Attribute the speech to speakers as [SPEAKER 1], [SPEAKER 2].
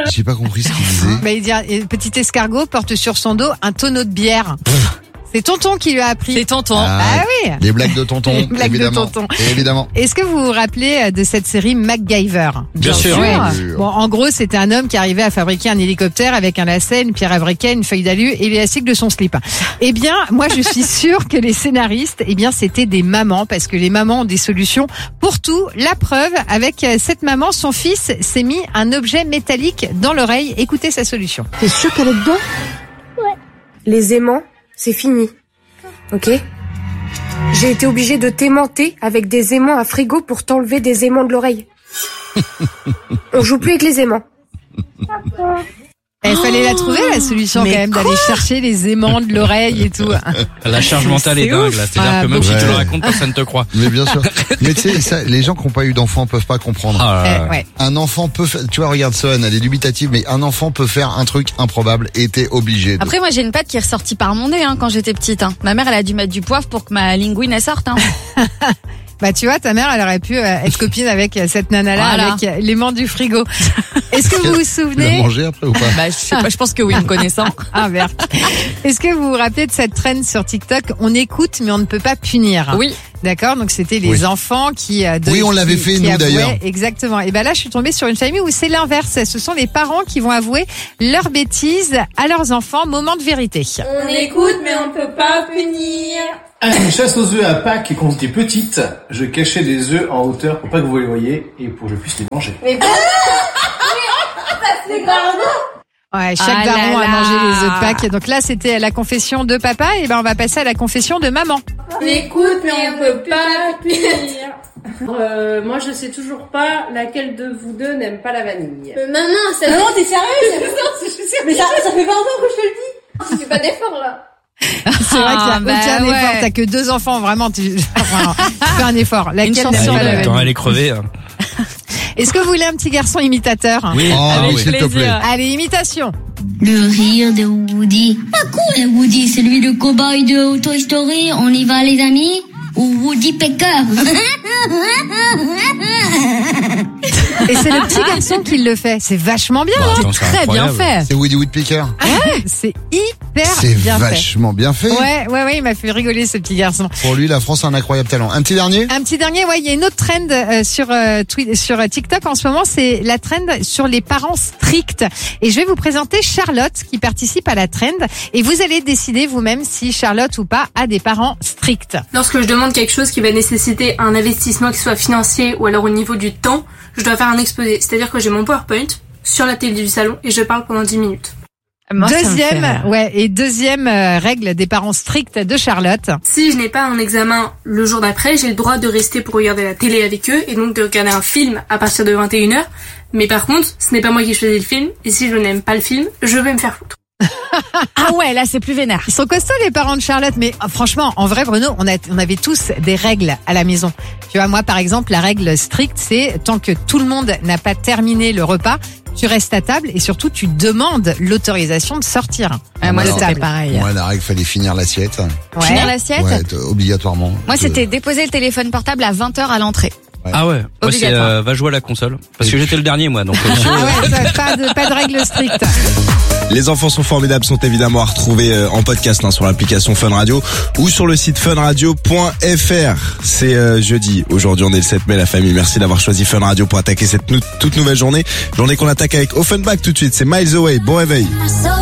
[SPEAKER 1] J'ai pas compris ce qu'il disait.
[SPEAKER 2] Bah, il dit, petit escargot porte sur son dos un tonneau de bière. C'est tonton qui lui a appris.
[SPEAKER 3] C'est tonton.
[SPEAKER 2] Ah oui.
[SPEAKER 1] Les blagues de tonton,
[SPEAKER 2] Les blagues
[SPEAKER 1] évidemment.
[SPEAKER 2] de tonton.
[SPEAKER 1] Évidemment.
[SPEAKER 2] Est-ce que vous vous rappelez de cette série MacGyver?
[SPEAKER 4] Bien sûr.
[SPEAKER 2] Ouais.
[SPEAKER 1] Bien sûr.
[SPEAKER 2] Bon, en gros, c'était un homme qui arrivait à fabriquer un hélicoptère avec un lacet, une pierre à briquet, une feuille d'alu et l'élastique de son slip. Eh bien, moi, je suis sûre que les scénaristes, eh bien, c'était des mamans parce que les mamans ont des solutions pour tout. La preuve, avec cette maman, son fils s'est mis un objet métallique dans l'oreille. Écoutez sa solution.
[SPEAKER 5] T'es sûr qu'elle est dedans? Ouais. Les aimants, c'est fini. Ok? J'ai été obligée de t'aimanter avec des aimants à frigo pour t'enlever des aimants de l'oreille. On joue plus avec les aimants.
[SPEAKER 2] Il fallait la trouver, la solution,
[SPEAKER 3] mais
[SPEAKER 2] quand même, d'aller chercher les aimants de l'oreille et tout.
[SPEAKER 4] La charge mentale est
[SPEAKER 2] C'est
[SPEAKER 4] dingue
[SPEAKER 2] ouf.
[SPEAKER 4] là. C'est-à-dire
[SPEAKER 2] Ah,
[SPEAKER 4] que même
[SPEAKER 2] bon.
[SPEAKER 4] si tu le
[SPEAKER 1] Ouais.
[SPEAKER 4] racontes, personne ne te croit.
[SPEAKER 1] Mais bien sûr. Mais tu sais, ça, les gens qui n'ont pas eu d'enfants peuvent pas comprendre.
[SPEAKER 2] Ouais.
[SPEAKER 1] Un enfant peut faire, tu vois, regarde Son, elle est dubitative, mais un enfant peut faire un truc improbable et t'es obligé de.
[SPEAKER 3] Après, moi, j'ai une patte qui est ressortie par mon nez quand j'étais petite. Ma mère, elle a dû mettre du poivre pour que ma linguine elle sorte.
[SPEAKER 2] Bah, tu vois, ta mère, elle aurait pu être copine avec cette nana-là,
[SPEAKER 3] Voilà.
[SPEAKER 2] avec l'aimant du frigo. Est-ce que vous vous
[SPEAKER 1] Tu l'as
[SPEAKER 2] souvenez?
[SPEAKER 1] mangé après ou pas?
[SPEAKER 3] Bah, je sais pas, je pense que oui, me connaissant.
[SPEAKER 2] Ah, merde. Est-ce que vous vous rappelez de cette trend sur TikTok? On écoute, mais on ne peut pas punir.
[SPEAKER 3] Oui.
[SPEAKER 2] D'accord, donc c'était les
[SPEAKER 1] Oui.
[SPEAKER 2] enfants qui
[SPEAKER 1] Oui, on l'avait fait, nous,
[SPEAKER 2] avouaient,
[SPEAKER 1] d'ailleurs.
[SPEAKER 2] Exactement. Et ben là, je suis tombée sur une famille où c'est l'inverse. Ce sont les parents qui vont avouer leurs bêtises à leurs enfants. Moment de vérité.
[SPEAKER 6] On écoute, mais on peut pas punir.
[SPEAKER 7] À une chasse aux œufs à Pâques, quand j'étais petite, je cachais des œufs en hauteur pour pas que vous les voyiez et pour que je puisse les manger.
[SPEAKER 6] Mais c'est grave.
[SPEAKER 2] Ouais, chaque
[SPEAKER 3] Ah là
[SPEAKER 2] daron a
[SPEAKER 3] là.
[SPEAKER 2] mangé les œufs de Pâques. Donc là, c'était la confession de papa. Et ben, on va passer à la confession de maman.
[SPEAKER 6] On écoute, mais on peut pas punir. Moi, je sais toujours pas laquelle de vous deux n'aime pas la vanille. Maman, ça... Non, t'es sérieuse? Mais ça fait 20 ans que je te le dis. Tu fais pas d'effort, là.
[SPEAKER 2] C'est vrai qu'il y a
[SPEAKER 3] bah
[SPEAKER 2] aucun
[SPEAKER 3] ouais.
[SPEAKER 2] effort. T'as que 2 enfants, vraiment. Tu fais un effort. Laquelle
[SPEAKER 3] chanson.
[SPEAKER 2] n'aime pas la
[SPEAKER 4] Attends,
[SPEAKER 2] vanille?
[SPEAKER 4] elle est crevée.
[SPEAKER 2] Est-ce que vous voulez un petit garçon imitateur?
[SPEAKER 4] Oui.
[SPEAKER 1] Oh,
[SPEAKER 3] Avec
[SPEAKER 1] oui, s'il te plaît.
[SPEAKER 3] plaisir.
[SPEAKER 2] Allez, imitation.
[SPEAKER 8] Le rire de Woody. Pas cool, Woody, c'est lui le cow-boy de Toy Story. On y va, les amis? Ou Woody Pecker.
[SPEAKER 2] Et c'est le petit garçon qui le fait. C'est vachement bien, hein?
[SPEAKER 4] Attends, c'est
[SPEAKER 3] Très bien
[SPEAKER 4] incroyable.
[SPEAKER 3] fait.
[SPEAKER 1] C'est Woody Woodpecker.
[SPEAKER 2] C'est hyper
[SPEAKER 1] C'est
[SPEAKER 2] bien fait.
[SPEAKER 1] vachement bien fait.
[SPEAKER 2] Ouais, il m'a fait rigoler ce petit garçon.
[SPEAKER 1] Pour lui, la France a un incroyable talent. Un petit dernier?
[SPEAKER 2] Un petit dernier, ouais, il y a une autre trend sur TikTok en ce moment, c'est la trend sur les parents stricts. Et je vais vous présenter Charlotte qui participe à la trend et vous allez décider vous-même si Charlotte ou pas a des parents stricts.
[SPEAKER 6] Lorsque je demande quelque chose qui va nécessiter un investissement qui soit financier ou alors au niveau du temps, je dois faire un exposé. C'est-à-dire que j'ai mon PowerPoint sur la télé du salon et je parle pendant 10 minutes.
[SPEAKER 3] Moi, ça me fait rire.
[SPEAKER 2] Deuxième règle des parents stricts de Charlotte.
[SPEAKER 6] Si je n'ai pas un examen le jour d'après, j'ai le droit de rester pour regarder la télé avec eux et donc de regarder un film à partir de 21h. Mais par contre, ce n'est pas moi qui choisis le film et si je n'aime pas le film, je vais me faire foutre.
[SPEAKER 3] Ah ouais, là, c'est plus vénère.
[SPEAKER 2] Ils sont costauds les parents de Charlotte, mais franchement, en vrai Bruno, on avait tous des règles à la maison. Tu vois, moi par exemple, la règle stricte, c'est tant que tout le monde n'a pas terminé le repas, tu restes à table et surtout tu demandes l'autorisation de sortir.
[SPEAKER 3] Moi,
[SPEAKER 2] de
[SPEAKER 3] c'était
[SPEAKER 2] table.
[SPEAKER 3] pareil.
[SPEAKER 1] Ouais, la règle, fallait finir l'assiette.
[SPEAKER 2] Ouais.
[SPEAKER 3] Finir l'assiette.
[SPEAKER 1] Ouais, obligatoirement.
[SPEAKER 3] Moi, c'était déposer le téléphone portable à 20h à l'entrée.
[SPEAKER 4] Ah ouais. Moi, c'est
[SPEAKER 3] Obligatoire.
[SPEAKER 4] va jouer à la console. Parce que j'étais le dernier, moi. Donc,
[SPEAKER 2] Ah ouais, ça, pas de règle stricte.
[SPEAKER 9] Les enfants sont formidables sont évidemment à retrouver en podcast sur l'application Fun Radio ou sur le site funradio.fr. C'est jeudi. Aujourd'hui, on est le 7 mai, la famille. Merci d'avoir choisi Fun Radio pour attaquer cette toute nouvelle journée. Journée qu'on attaque avec Offenbach tout de suite. C'est Miles Away. Bon réveil.